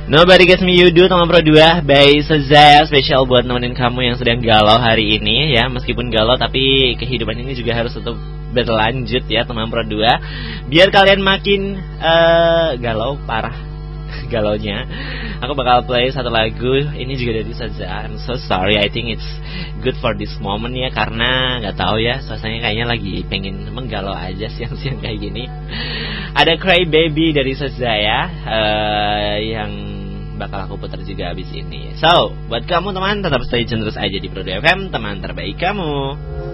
Nobody Gets Me You Do teman Pro 2 by Sezaya, spesial buat nemenin kamu yang sedang galau hari ini ya. Meskipun galau tapi kehidupan ini juga harus tetap berlanjut ya teman Pro 2. Biar kalian makin galau parah galaunya. Aku bakal play satu lagu. Ini juga dari Sezaya. I'm so sorry, I think it's good for this moment ya. Karena gak tahu ya, suasananya kayaknya lagi pengen menggalau aja siang-siang kayak gini. Ada Cry Baby dari Sezaya yang bakal aku putar juga abis ini. So, buat kamu teman, tetap stay tune terus aja di Pro 2 FM, teman terbaik kamu.